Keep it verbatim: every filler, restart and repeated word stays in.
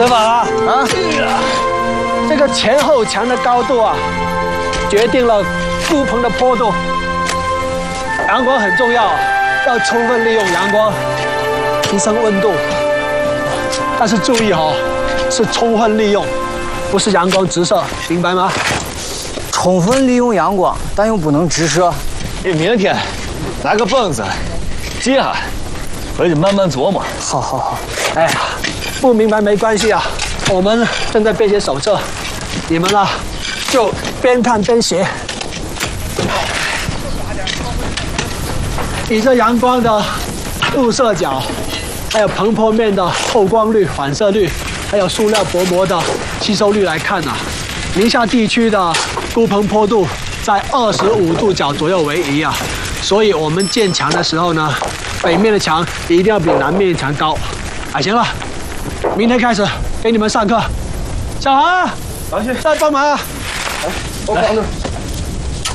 对吧？啊， 啊， 这个前后墙的高度啊，决定了孤棚的坡度。阳光很重要，要充分利用阳光，提升温度。但是注意哦，是充分利用，不是阳光直射，明白吗？ 充分利用阳光，但又不能直射。 你明天拿个蹦子接下来，回去慢慢琢磨。 好好好。哎呀，不明白没关系啊，我们正在编写手册，你们呢就边看边写。以这阳光的入射角，还有棚坡面的透光率、反射率，还有塑料薄膜的吸收率来看啊，宁夏地区的孤棚坡度在二十五度角左右为宜啊，所以我们建墙的时候呢，北面的墙一定要比南面的墙高。啊，行了，明天开始给你们上课。小航， 老师， 再帮忙啊！ 我帮着。